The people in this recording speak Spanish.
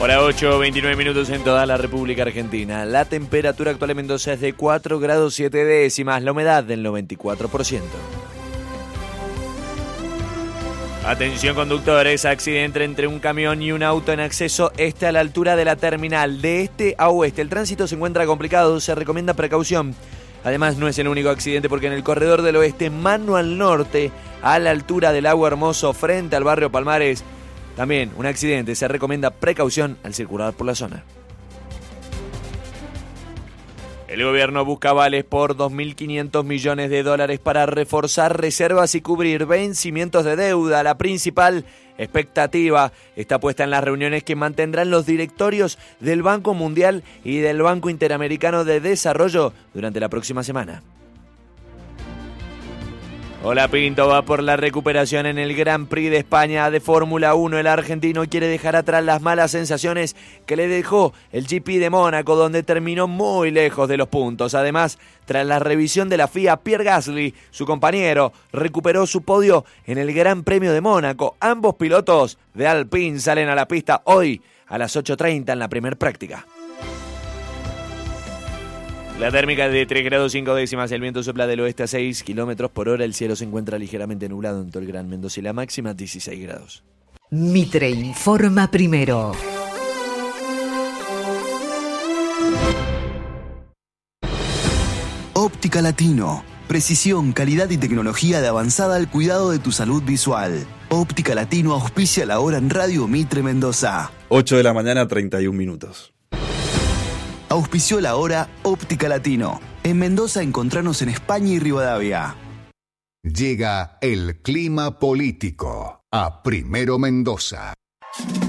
Hora 8, 29 minutos en toda la República Argentina. La temperatura actual en Mendoza es de 4 grados 7 décimas, la humedad del 94%. Atención conductores, accidente entre un camión y un auto en acceso este a la altura de la terminal. De este a oeste, el tránsito se encuentra complicado, se recomienda precaución. Además, no es el único accidente porque en el corredor del oeste, mano al norte, a la altura del Lago Hermoso, frente al barrio Palmares, también un accidente, se recomienda precaución al circular por la zona. El gobierno busca vales por 2.500 millones de dólares para reforzar reservas y cubrir vencimientos de deuda. La principal expectativa está puesta en las reuniones que mantendrán los directorios del Banco Mundial y del Banco Interamericano de Desarrollo durante la próxima semana. Hola Pinto, va por la recuperación en el Gran Prix de España de Fórmula 1. El argentino quiere dejar atrás las malas sensaciones que le dejó el GP de Mónaco, donde terminó muy lejos de los puntos. Además, tras la revisión de la FIA, Pierre Gasly, su compañero, recuperó su podio en el Gran Premio de Mónaco. Ambos pilotos de Alpine salen a la pista hoy a las 8:30 en la primer práctica. La térmica es de 3 grados 5 décimas, el viento sopla del oeste a 6 kilómetros por hora, el cielo se encuentra ligeramente nublado en todo el Gran Mendoza y la máxima 16 grados. Mitre informa primero. Óptica Latino. Precisión, calidad y tecnología de avanzada al cuidado de tu salud visual. Óptica Latino auspicia la hora en Radio Mitre Mendoza. 8 de la mañana, 31 minutos. Auspició la hora Óptica Latino. En Mendoza encontranos en España y Rivadavia. Llega el clima político a Primero Mendoza.